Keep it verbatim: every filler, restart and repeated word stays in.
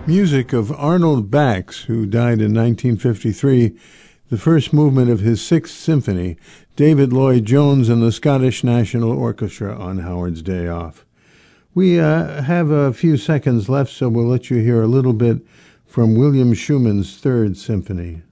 Music of Arnold Bax, who died in nineteen fifty-three, the first movement of his Sixth Symphony, David Lloyd-Jones and the Scottish National Orchestra on Howard's day off. We uh, have a few seconds left, so we'll let you hear a little bit from William Schumann's Third Symphony.